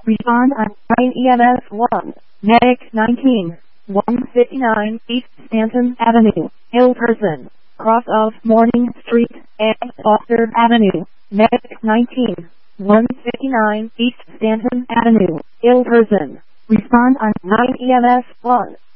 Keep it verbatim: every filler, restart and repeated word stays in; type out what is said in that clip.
Respond on nine E M S one. Medic nineteen. one fifty-nine East Stanton Avenue, Hilterson, cross of Morning Street and Foster Avenue. Medic nineteen. one fifty-nine East Stanton Avenue, Hilterson. Respond on nine E M S one.